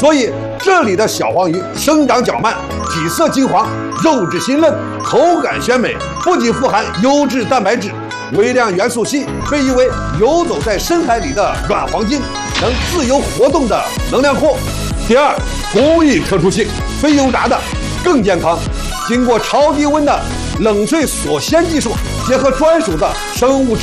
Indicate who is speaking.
Speaker 1: 所以这里的小黄鱼生长较慢，体色金黄，肉质鲜嫩，口感鲜美，不仅富含优质蛋白质、微量元素硒，被誉为游走在深海里的软黄金，能自由活动的能量库。第二，工艺特殊性，非油炸的更健康，经过超低温的冷萃锁鲜技术，结合专属的生物质